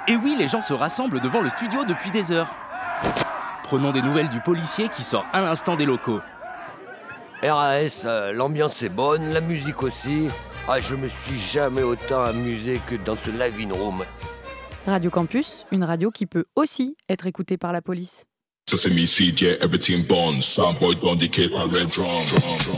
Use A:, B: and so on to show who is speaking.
A: Et oui, les gens se rassemblent devant le studio depuis des heures. Prenons des nouvelles du policier qui sort à l'instant des locaux.
B: RAS, l'ambiance est bonne, la musique aussi. Ah, je me suis jamais autant amusé que dans ce live-in room.
C: Radio Campus, une radio qui peut aussi être écoutée par la police.
D: Sesame seed, yeah, everything born. Soundboy don't decay, red drum.